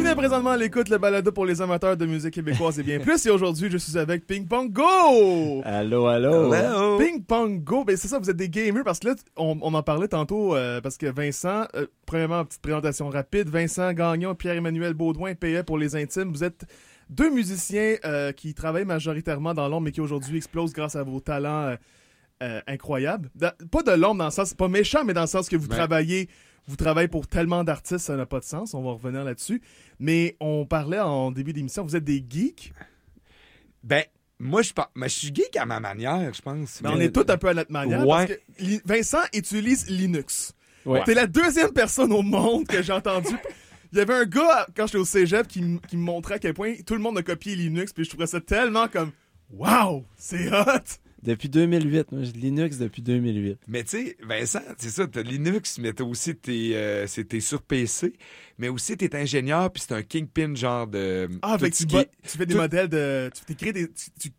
Bienvenue présentement à l'écoute, le balado pour les amateurs de musique québécoise et bien plus. Et aujourd'hui, je suis avec Ping Pong Go! Allô, allô! Hello. Ping Pong Go, ben c'est ça, vous êtes des gamers parce que là, on en parlait tantôt parce que Vincent, premièrement, petite présentation rapide, Vincent Gagnon, Pierre-Emmanuel Baudouin, PE pour les intimes, vous êtes deux musiciens qui travaillent majoritairement dans l'ombre mais qui aujourd'hui explosent grâce à vos talents incroyables. Pas de l'ombre dans le sens, c'est pas méchant, mais dans le sens que vous travaillez pour tellement d'artistes, ça n'a pas de sens, on va revenir là-dessus. Mais on parlait en début d'émission, vous êtes des geeks. Ben, moi, je suis geek à ma manière, je pense. Mais on est tous un peu à notre manière. Ouais. Parce que Vincent utilise Linux. Ouais. T'es la deuxième personne au monde que j'ai entendu. Il y avait un gars, quand j'étais au cégep, qui me montrait à quel point tout le monde a copié Linux, puis je trouvais ça tellement comme « Wow! C'est hot! » Depuis 2008, moi, j'ai Linux depuis 2008. Mais tu sais, Vincent, c'est ça, t'as Linux, mais t'as aussi t'es sur PC, mais aussi t'es ingénieur, puis c'est un kingpin genre de... Ah, tout fait que ce tu qui est- fais des tout- modèles de... Tu crées des... Tu